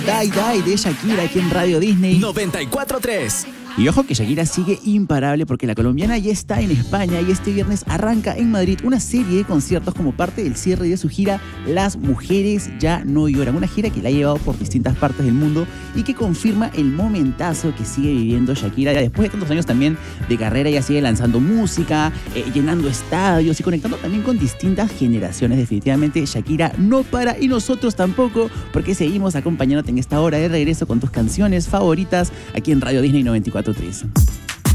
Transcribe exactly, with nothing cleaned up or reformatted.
Die Die de Shakira aquí en Radio Disney noventa y cuatro tres. Y ojo que Shakira sigue imparable porque la colombiana ya está en España y este viernes arranca en Madrid una serie de conciertos como parte del cierre de su gira Las Mujeres Ya No Lloran, una gira que la ha llevado por distintas partes del mundo y que confirma el momentazo que sigue viviendo Shakira. Después de tantos años también de carrera, ya sigue lanzando música, eh, llenando estadios y conectando también con distintas generaciones. Definitivamente Shakira no para y nosotros tampoco, porque seguimos acompañándote en esta hora de regreso con tus canciones favoritas aquí en Radio Disney noventa y cuatro tres.